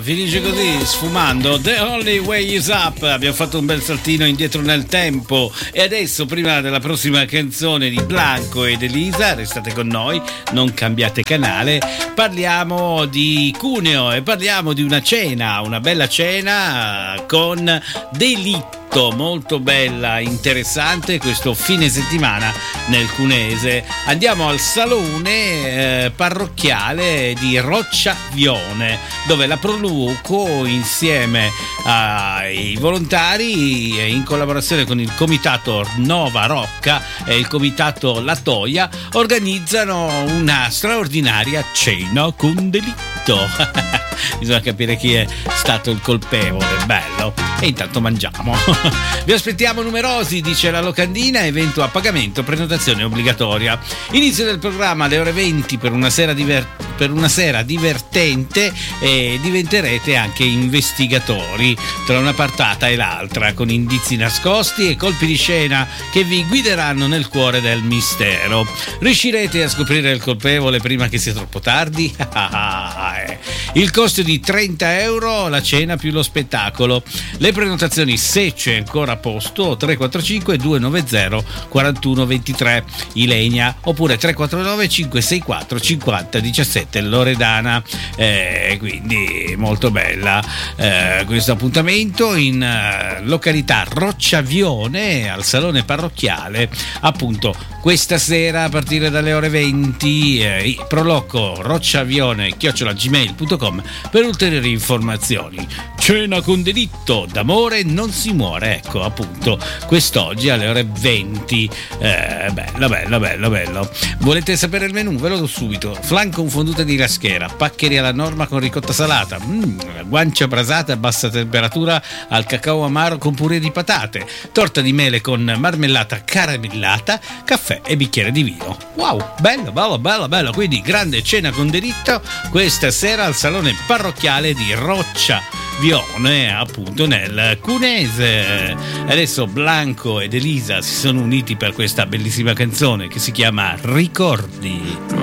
Finisce così, sfumando The Only Way Is Up. Abbiamo fatto un bel saltino indietro nel tempo e adesso, prima della prossima canzone di Blanco ed Elisa, restate con noi, non cambiate canale, parliamo di Cuneo e parliamo di una cena, una bella cena con Delitto, molto bella, interessante questo fine settimana nel cuneese. Andiamo al salone parrocchiale di Rocciavione, dove la Proluco insieme ai volontari, in collaborazione con il comitato Nova Rocca e il comitato La Toia, organizzano una straordinaria cena con delitto. Bisogna capire chi è stato il colpevole, bello, e intanto mangiamo. Vi aspettiamo numerosi, dice la locandina, evento a pagamento, prenotazione obbligatoria. Inizio del programma alle ore 20 per una sera divertente, e diventerete anche investigatori tra una partata e l'altra, con indizi nascosti e colpi di scena che vi guideranno nel cuore del mistero. Riuscirete a scoprire il colpevole prima che sia troppo tardi? Il costo di 30 euro, la cena più lo spettacolo. Le prenotazioni, se c'è ancora posto, 345 290 4123 Ilenia, oppure 349 564 50 17 Loredana. Quindi molto bella questo appuntamento in località Rocciavione, al salone parrocchiale, appunto questa sera a partire dalle ore 20. Proloco rocciavione@gmail.com per ulteriori informazioni. Cena con delitto, d'amore non si muore, ecco appunto quest'oggi alle ore 20. Bello. Volete sapere il menù? Ve lo do subito. Flan con fondute di raschera, paccheri alla norma con ricotta salata, guancia brasata a bassa temperatura al cacao amaro con purè di patate, torta di mele con marmellata caramellata, caffè e bicchiere di vino. Wow, bello. Quindi grande cena con delitto questa sera al salone parrocchiale di Rocciavione, appunto nel cuneese. Adesso Blanco ed Elisa si sono uniti per questa bellissima canzone che si chiama Ricordi.